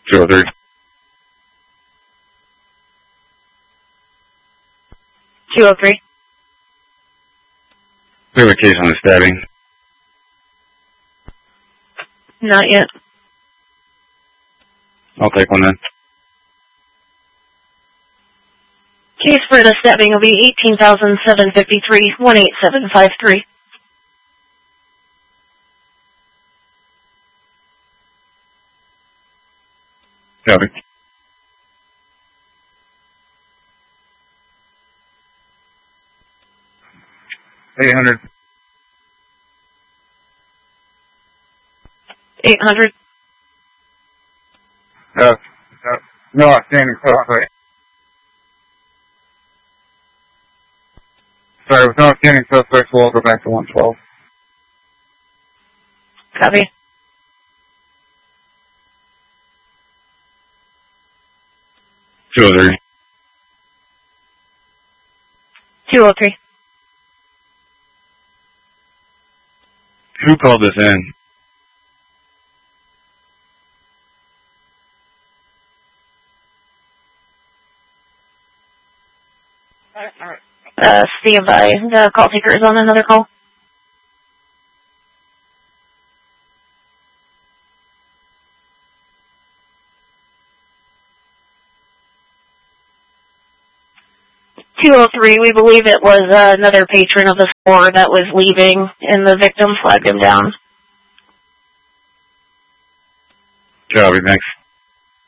203. We have a case on the stabbing. Not yet. I'll take one then. Case for the stabbing will be 18,753, 18753. Copy. $800. 800. No outstanding suspect. Sorry, with no outstanding suspects, we'll go back to 112. Copy. Two oh three. 203. Who called this in? Stand by. The call taker is on another call. We believe it was another patron of the store that was leaving, and the victim flagged him down. Copy, thanks.